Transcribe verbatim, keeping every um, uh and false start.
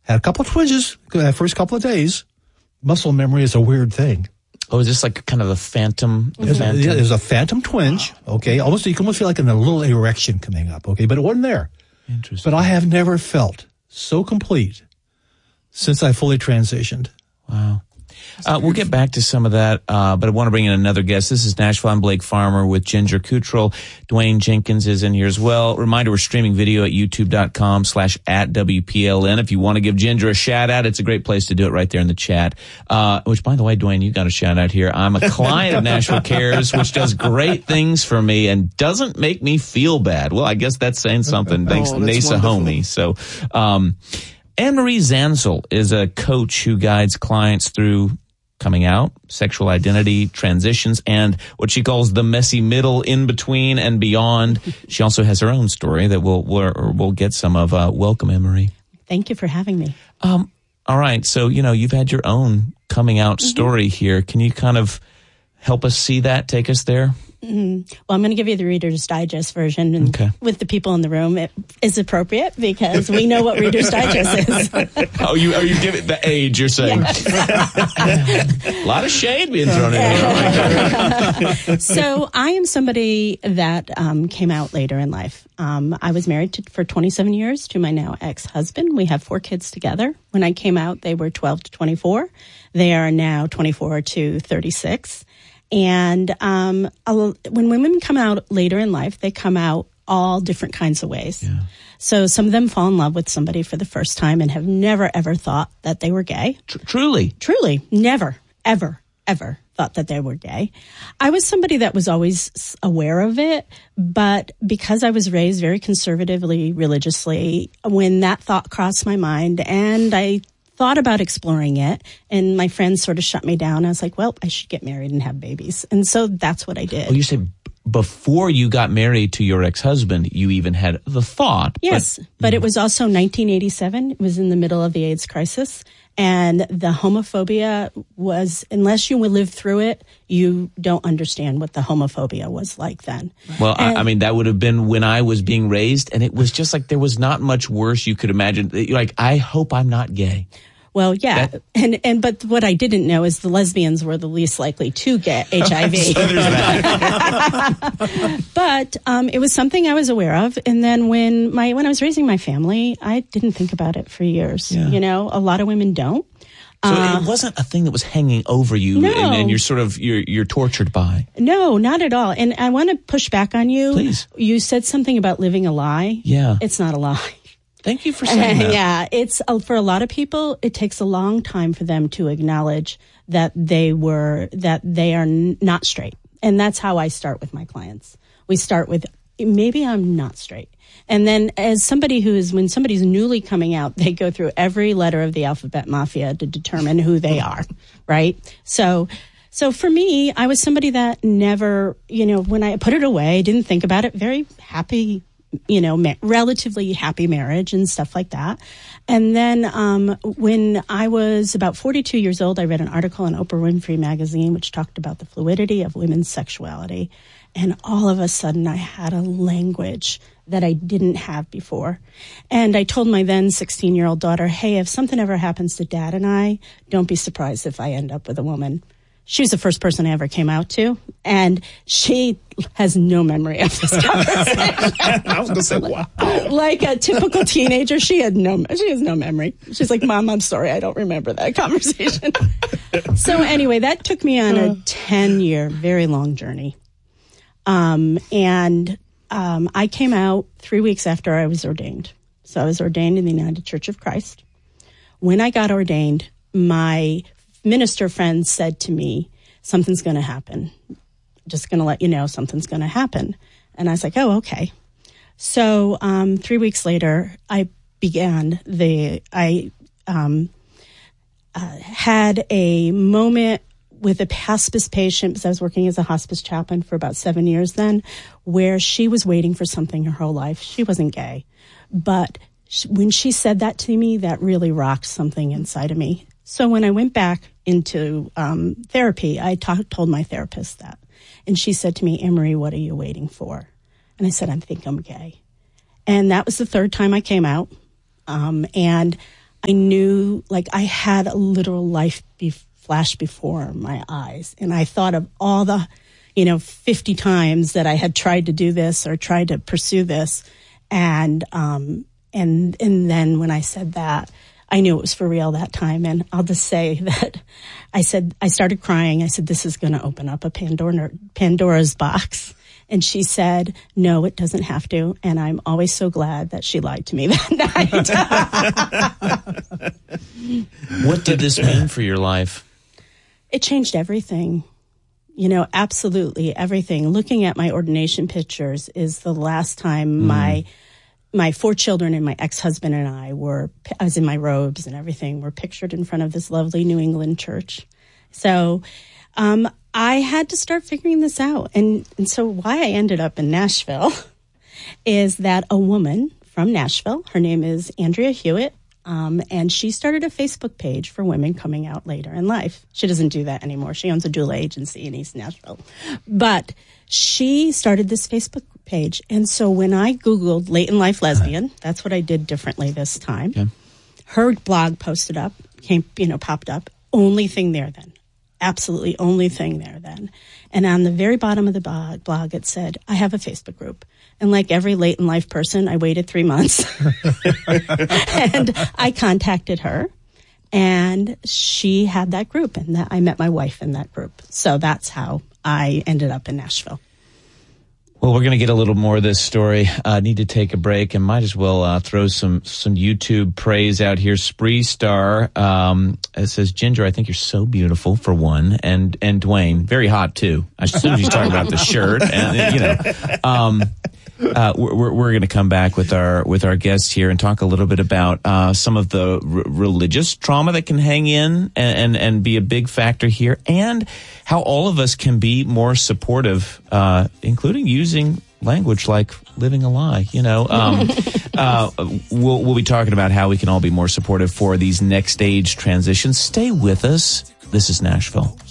Had a couple of twinges the first couple of days. Muscle memory is a weird thing. Oh, is this like kind of a phantom? There's, phantom? A, there's a phantom twinge, okay? Almost, you can almost feel like a little erection coming up, okay? But it wasn't there. Interesting. But I have never felt so complete since I fully transitioned. Wow. Uh, we'll get back to some of that, uh, but I want to bring in another guest. This is Nashville. I'm Blake Farmer with Ginger Cottrell. Dwayne Jenkins is in here as well. Reminder, we're streaming video at youtube.com slash at WPLN. If you want to give Ginger a shout out, it's a great place to do it right there in the chat. Uh, which, by the way, Dwayne, you got a shout out here. I'm a client of Nashville Cares, which does great things for me and doesn't make me feel bad. Well, I guess that's saying something. Thanks oh, to Nasa Homie. So, um, Anne-Marie Zansel is a coach who guides clients through coming out, sexual identity, transitions, and what she calls the messy middle, in between and beyond. She also has her own story that we'll we'll, we'll get some of. Uh, welcome, Anne-Marie. Thank you for having me. Um, all right, so you know you've had your own coming out story mm-hmm. here. Can you kind of help us see that? Take us there. Mm-hmm. Well, I'm going to give you the Reader's Digest version, and okay. with the people in the room, it is appropriate because we know what Reader's Digest is. oh, you are you giving the age? You're saying a lot of shade being thrown in here. So, I am somebody that um, came out later in life. Um, I was married to, for twenty-seven years to my now ex-husband. We have four kids together. When I came out, they were twelve to twenty-four. They are now twenty-four to thirty-six. And um, when women come out later in life, they come out all different kinds of ways. Yeah. So some of them fall in love with somebody for the first time and have never, ever thought that they were gay. Tr- truly? Truly. Never, ever, ever thought that they were gay. I was somebody that was always aware of it, but because I was raised very conservatively, religiously, when that thought crossed my mind and I thought about exploring it, and my friends sort of shut me down. I was like, well, I should get married and have babies. And so that's what I did. Oh, you said before you got married to your ex-husband, you even had the thought. Yes, but, but it was also nineteen eighty-seven. It was in the middle of the AIDS crisis. And the homophobia was, unless you lived through it, you don't understand what the homophobia was like then. Well, and, I, I mean, that would have been when I was being raised, and it was just like there was not much worse you could imagine. Like, I hope I'm not gay. Well, yeah, that, and and but what I didn't know is the lesbians were the least likely to get H I V. So there's that. But um, it was something I was aware of, and then when my when I was raising my family, I didn't think about it for years. Yeah. You know, a lot of women don't. So uh, it wasn't a thing that was hanging over you, no. and, and you're sort of you're you're tortured by. No, not at all. And I want to push back on you. Please. You said something about living a lie. Yeah, it's not a lie. Thank you for saying that. Yeah, it's uh, for a lot of people, it takes a long time for them to acknowledge that they were, that they are n- not straight. And that's how I start with my clients. We start with, maybe I'm not straight. And then as somebody who is, when somebody's newly coming out, they go through every letter of the alphabet mafia to determine who they are, right? So, so for me, I was somebody that never, you know, when I put it away, didn't think about it, very happy, you know, ma- relatively happy marriage and stuff like that. And then um, when I was about forty-two years old, I read an article in Oprah Winfrey magazine, which talked about the fluidity of women's sexuality. And all of a sudden, I had a language that I didn't have before. And I told my then sixteen-year-old daughter, hey, if something ever happens to Dad and I, don't be surprised if I end up with a woman. She was the first person I ever came out to, and she has no memory of this conversation. I was going to say, wow. Like a typical teenager, she had no, she has no memory. She's like, Mom, I'm sorry, I don't remember that conversation. So anyway, that took me on a ten-year, very long journey. Um, and um, I came out three weeks after I was ordained. So I was ordained in the United Church of Christ. When I got ordained, my minister friend said to me, something's going to happen. Just going to let you know something's going to happen. And I was like, oh, okay. So um, three weeks later, I began the, I um, uh, had a moment with a hospice patient, because I was working as a hospice chaplain for about seven years then, where she was waiting for something her whole life. She wasn't gay. But she, when she said that to me, that really rocked something inside of me. So when I went back into um, therapy, I ta- told my therapist that. And she said to me, Anne-Marie, what are you waiting for? And I said, I think I'm gay. And that was the third time I came out. Um, and I knew, like, I had a literal life be- flash before my eyes. And I thought of all the, you know, fifty times that I had tried to do this or tried to pursue this. And, um, and, and then when I said that, I knew it was for real that time. And I'll just say that I said, I started crying. I said, this is going to open up a Pandora, Pandora's box. And she said, no, it doesn't have to. And I'm always so glad that she lied to me that night. What did this mean for your life? It changed everything. You know, absolutely everything. Looking at my ordination pictures is the last time mm. my my four children and my ex-husband and I were, I was in my robes and everything, were pictured in front of this lovely New England church. So um, I had to start figuring this out. And, and so why I ended up in Nashville is that a woman from Nashville, her name is Andrea Hewitt, um, and she started a Facebook page for women coming out later in life. She doesn't do that anymore. She owns a doula agency in East Nashville. But she started this Facebook page. And so when I Googled late in life lesbian, that's what I did differently this time. Okay. Her blog posted up, came, you know, popped up. Only thing there then. Absolutely only thing there then. And on the very bottom of the blog, it said, I have a Facebook group. And like every late in life person, I waited three months. And I contacted her. And she had that group. And that, I met my wife in that group. So that's how I ended up in Nashville. Well, we're going to get a little more of this story. Uh, need to take a break and might as well uh, throw some some YouTube praise out here. Spree Star um, it says, Ginger, I think you're so beautiful, for one. And and Dwayne, very hot, too. As soon as he's talking about the shirt. And, you know, um, uh, we're, we're going to come back with our with our guests here and talk a little bit about uh, some of the r- religious trauma that can hang in and, and, and be a big factor here, and how all of us can be more supportive, uh, including using language like living a lie. You know, um, uh, we'll, we'll be talking about how we can all be more supportive for these next stage transitions. Stay with us. This is Nashville.